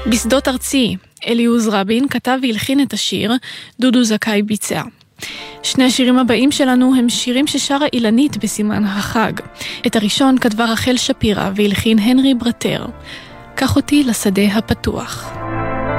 בשדות ארצי, אליעוז רבין כתב והלחין את השיר, דודו זכאי ביצע. שני השירים הבאים שלנו הם שירים ששרה אילנית בסימן החג. את הראשון כתבה רחל שפירא והלחין הנרי ברטר. קח אותי לשדה הפתוח.